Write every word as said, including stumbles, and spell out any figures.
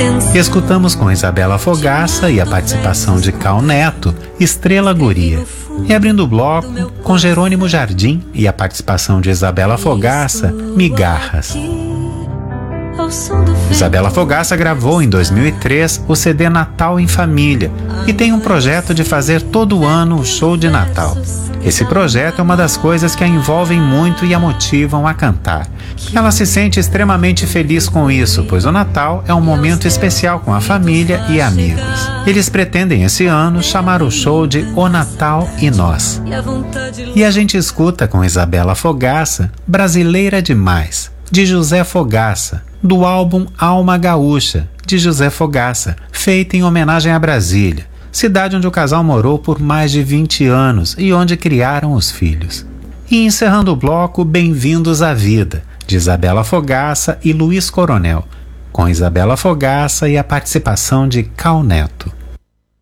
Escutamos com Isabela Fogaça e a participação de Cal Neto, Estrela Guria. E abrindo o bloco, com Jerônimo Jardim e a participação de Isabela Fogaça, Migarras. Isabela Fogaça gravou em dois mil e três o C D Natal em Família e tem um projeto de fazer todo ano o show de Natal. Esse projeto é uma das coisas que a envolvem muito e a motivam a cantar. Ela se sente extremamente feliz com isso, pois o Natal é um momento especial com a família e amigos. Eles pretendem esse ano chamar o show de O Natal e Nós. E a gente escuta com Isabela Fogaça, Brasileira Demais, de José Fogaça, do álbum Alma Gaúcha, de José Fogaça, feita em homenagem a Brasília, cidade onde o casal morou por mais de vinte anos e onde criaram os filhos. E encerrando o bloco, Bem-vindos à Vida, de Isabela Fogaça e Luiz Coronel, com Isabela Fogaça e a participação de Cal Neto.